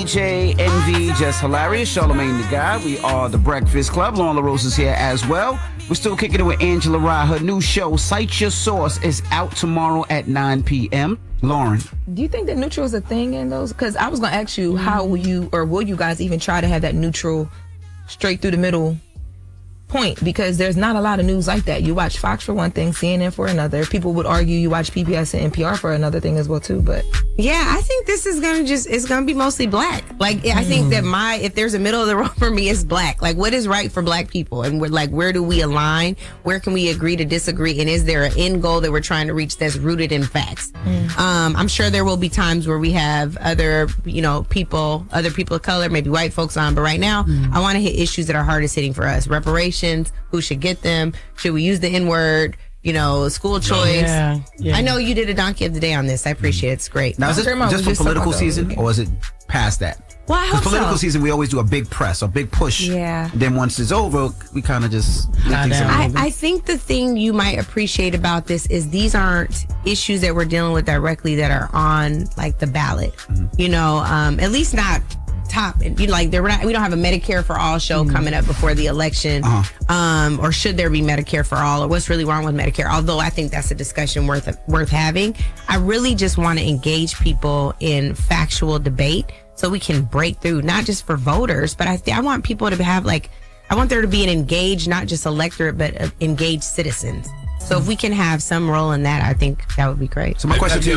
DJ Envy, just hilarious. Charlamagne the Guy. We are the Breakfast Club. Lauren LaRose is here as well. We're still kicking it with Angela Rye. Her new show, Cite Your Source, is out tomorrow at 9 p.m. Lauren. Do you think that neutral is a thing in those? Because I was going to ask you, how will you, or will you guys even try to have that neutral, straight through the middle point? Because there's not a lot of news like that. You watch Fox for one thing, CNN for another. People would argue you watch PBS and NPR for another thing as well too. But yeah, I think this is gonna it's gonna be mostly black. Like I think that if there's a middle of the road for me, it's black. Like what is right for black people, and where do we align? Where can we agree to disagree? And is there an end goal that we're trying to reach that's rooted in facts? I'm sure there will be times where we have other people of color, maybe white folks on, but right now I want to hit issues that are hardest hitting for us. Reparations. Who should get them? Should we use the N-word? School choice. Yeah. I know you did a donkey of the day on this. I appreciate it. It's great. Now, is it just for political season, or is it past that? Well, I hope political season, we always do a big press, a big push. Yeah. Then once it's over, we kind of just... I think the thing you might appreciate about this is these aren't issues that we're dealing with directly that are on, like, the ballot. At least not... top, we don't have a Medicare for all show coming up before the election, or should there be Medicare for all, or what's really wrong with Medicare? Although I think that's a discussion worth having. I really just want to engage people in factual debate so we can break through, not just for voters, but I want people to have I want there to be an engaged, not just electorate, but engaged citizens. So if we can have some role in that, I think that would be great. So my question to you